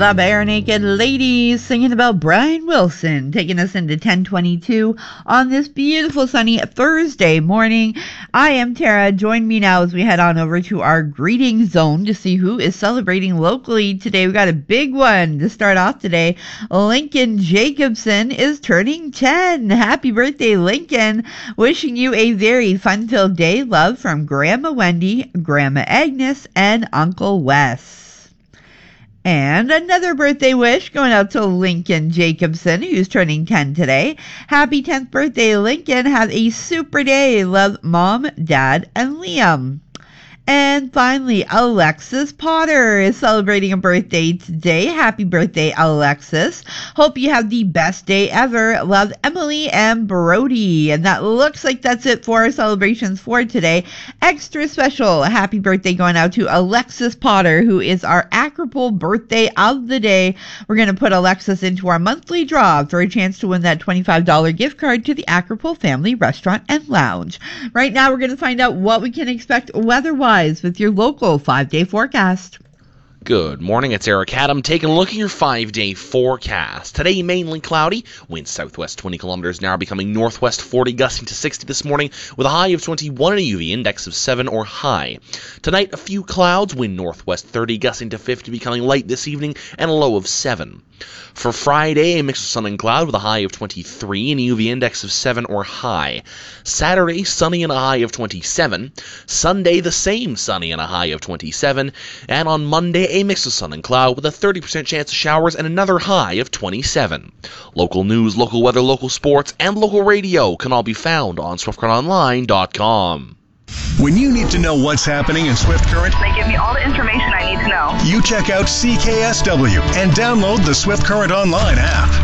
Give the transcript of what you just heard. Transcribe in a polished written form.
The Bare Naked Ladies singing about Brian Wilson, taking us into 1022 on this beautiful sunny Thursday morning. I am Tara. Join me now as we head on over to our greeting zone to see who is celebrating locally today. We got a big one to start off today. Lincoln Jacobson is turning 10. Happy birthday, Lincoln. Wishing you a very fun-filled day. Love from Grandma Wendy, Grandma Agnes, and Uncle Wes. And another birthday wish going out to Lincoln Jacobson, who's turning 10 today. Happy 10th birthday, Lincoln. Have a super day. Love, Mom, Dad, and Liam. And finally, Alexis Potter is celebrating a birthday today. Happy birthday, Alexis. Hope you have the best day ever. Love, Emily and Brody. And that looks like that's it for our celebrations for today. Extra special happy birthday going out to Alexis Potter, who is our Acropole birthday of the day. We're going to put Alexis into our monthly draw for a chance to win that $25 gift card to the Acropole Family Restaurant and Lounge. Right now, we're going to find out what we can expect weather-wise with your local 5-day forecast. Good morning, it's Eric Adam taking a look at your 5-day forecast. Today, mainly cloudy, winds southwest 20 kilometers an hour, becoming northwest 40, gusting to 60 this morning, with a high of 21 and a UV index of 7 or high. Tonight, a few clouds, wind northwest 30, gusting to 50, becoming light this evening, and a low of 7. For Friday, a mix of sun and cloud with a high of 23 and a UV index of 7 or high. Saturday, sunny and a high of 27. Sunday, the same, sunny and a high of 27. And on Monday, a mix of sun and cloud with a 30% chance of showers and another high of 27. Local news, local weather, local sports, and local radio can all be found on SwiftCurrentOnline.com. When you need to know what's happening in Swift Current, they give me all the information I need to know. You check out CKSW and download the Swift Current Online app.